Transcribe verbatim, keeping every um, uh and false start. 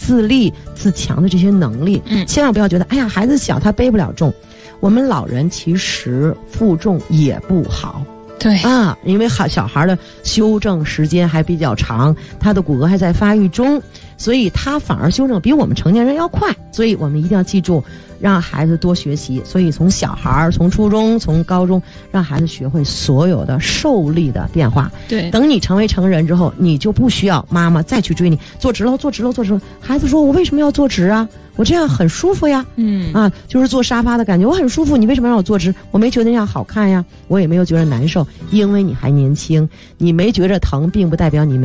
自立自强的这些能力。 嗯， 千万不要觉得哎呀孩子小他背不了重，我们老人其实负重也不好。 对啊，因为小小孩的修正时间还比较长，他的骨骼还在发育中，所以他反而修正比我们成年人要快。所以我们一定要记住，让孩子多学习。所以从小孩从初中从高中，让孩子学会所有的受力的变化。 对， 等你成为成人之后，你就不需要妈妈再去追你坐直了坐直了坐直了。孩子说我为什么要坐直啊？我这样很舒服呀。 嗯啊，就是坐沙发的感觉，我很舒服。你为什么让我坐直？我没觉得那样好看呀，我也没有觉得难受，因为你还年轻，你没觉着疼，并不代表你没